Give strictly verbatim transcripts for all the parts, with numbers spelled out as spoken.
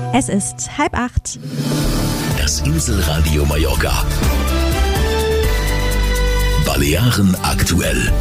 Es ist halb acht. Das Inselradio Mallorca. Balearen aktuell.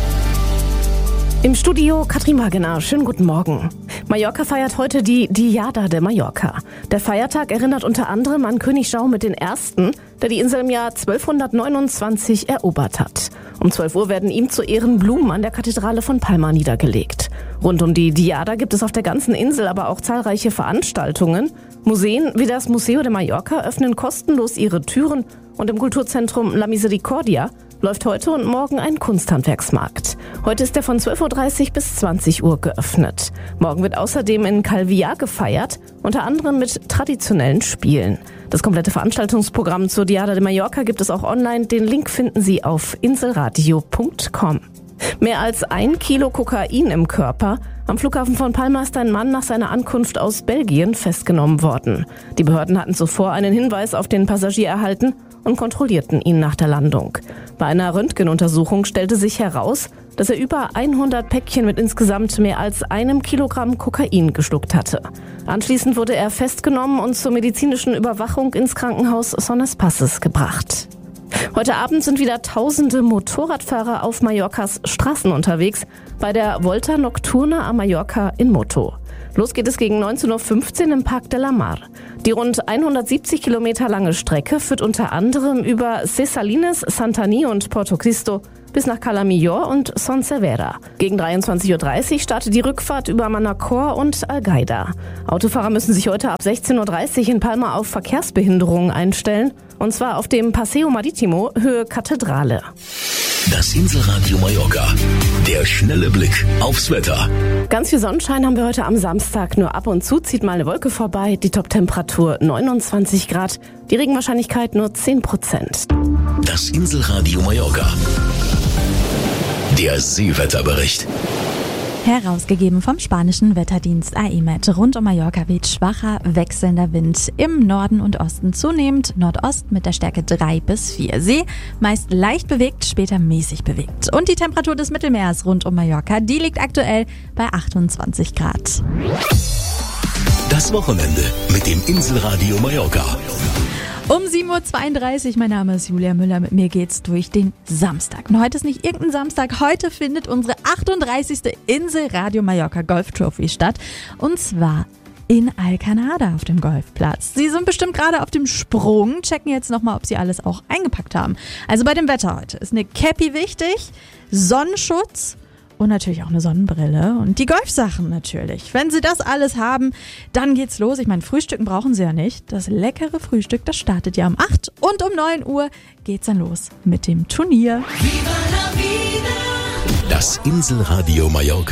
Im Studio Katrin Wagener. Schönen guten Morgen. Mallorca feiert heute die Diada de Mallorca. Der Feiertag erinnert unter anderem an König Jaume der Erste., der die Insel im Jahr zwölfhundertneunundzwanzig erobert hat. Um zwölf Uhr werden ihm zu Ehren Blumen an der Kathedrale von Palma niedergelegt. Rund um die Diada gibt es auf der ganzen Insel aber auch zahlreiche Veranstaltungen. Museen wie das Museo de Mallorca öffnen kostenlos ihre Türen und im Kulturzentrum La Misericordia läuft heute und morgen ein Kunsthandwerksmarkt. Heute ist er von zwölf Uhr dreißig bis zwanzig Uhr geöffnet. Morgen wird außerdem in Calvià gefeiert, unter anderem mit traditionellen Spielen. Das komplette Veranstaltungsprogramm zur Diada de Mallorca gibt es auch online. Den Link finden Sie auf inselradio punkt com. Mehr als ein Kilo Kokain im Körper. Am Flughafen von Palma ist ein Mann nach seiner Ankunft aus Belgien festgenommen worden. Die Behörden hatten zuvor einen Hinweis auf den Passagier erhalten und kontrollierten ihn nach der Landung. Bei einer Röntgenuntersuchung stellte sich heraus, dass er über hundert Päckchen mit insgesamt mehr als einem Kilogramm Kokain geschluckt hatte. Anschließend wurde er festgenommen und zur medizinischen Überwachung ins Krankenhaus Son Espaces gebracht. Heute Abend sind wieder tausende Motorradfahrer auf Mallorcas Straßen unterwegs bei der Volta Nocturna a Mallorca in Moto. Los geht es gegen neunzehn Uhr fünfzehn im Parc de la Mar. Die rund hundertsiebzig Kilometer lange Strecke führt unter anderem über Ses Salines, Santany und Porto Cristo bis nach Cala Millor und Son Servera. Gegen dreiundzwanzig Uhr dreißig startet die Rückfahrt über Manacor und Algaida. Autofahrer müssen sich heute ab sechzehn Uhr dreißig in Palma auf Verkehrsbehinderungen einstellen, und zwar auf dem Paseo Maritimo Höhe Kathedrale. Das Inselradio Mallorca. Der schnelle Blick aufs Wetter. Ganz viel Sonnenschein haben wir heute am Samstag. Nur ab und zu zieht mal eine Wolke vorbei. Die Toptemperatur neunundzwanzig Grad. Die Regenwahrscheinlichkeit nur zehn Prozent. Das Inselradio Mallorca. Der Seewetterbericht. Herausgegeben vom spanischen Wetterdienst A E M E T. Rund um Mallorca weht schwacher, wechselnder Wind. Im Norden und Osten zunehmend, Nordost mit der Stärke drei bis vier. See meist leicht bewegt, später mäßig bewegt. Und die Temperatur des Mittelmeers rund um Mallorca, die liegt aktuell bei achtundzwanzig Grad. Das Wochenende mit dem Inselradio Mallorca. Um sieben Uhr zweiunddreißig, mein Name ist Julia Müller, mit mir geht's durch den Samstag. Und heute ist nicht irgendein Samstag, heute findet unsere achtunddreißigste Inselradio Mallorca Golf Trophy statt. Und zwar in Alcanada auf dem Golfplatz. Sie sind bestimmt gerade auf dem Sprung, checken jetzt nochmal, ob Sie alles auch eingepackt haben. Also bei dem Wetter heute ist eine Cappy wichtig, Sonnenschutz und natürlich auch eine Sonnenbrille und die Golfsachen natürlich. Wenn Sie das alles haben, dann geht's los. Ich meine, Frühstücken brauchen Sie ja nicht. Das leckere Frühstück, das startet ja um acht und um neun Uhr geht's dann los mit dem Turnier. Das Inselradio Mallorca.